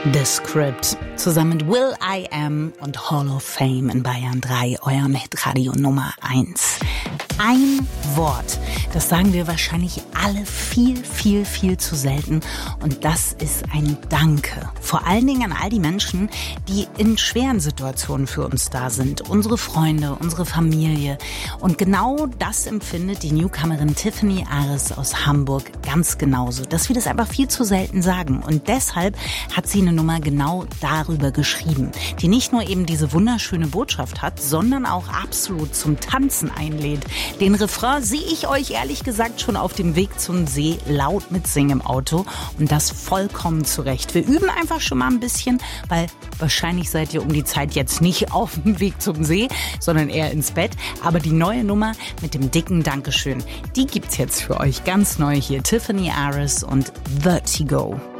The Script zusammen mit will.i.am und Hall of Fame in Bayern 3, eurem Hitradio Nummer 1. Ein Wort, das sagen wir wahrscheinlich alle viel zu selten, und das ist ein Danke. Vor allen Dingen an all die Menschen, die in schweren Situationen für uns da sind. Unsere Freunde, unsere Familie. Und genau das empfindet die Newcomerin Tiffany Ares aus Hamburg ganz genauso. Dass wir das einfach viel zu selten sagen. Und deshalb hat sie eine Nummer genau darüber geschrieben, die nicht nur eben diese wunderschöne Botschaft hat, sondern auch absolut zum Tanzen einlädt. Den Refrain sehe ich euch ehrlich gesagt schon auf dem Weg zum See laut mitsingen im Auto, und das vollkommen zurecht. Wir üben einfach schon mal ein bisschen, weil wahrscheinlich seid ihr um die Zeit jetzt nicht auf dem Weg zum See, sondern eher ins Bett. Aber die neue Nummer mit dem dicken Dankeschön, die gibt's jetzt für euch ganz neu hier. Tiffany Ares und Vertigo.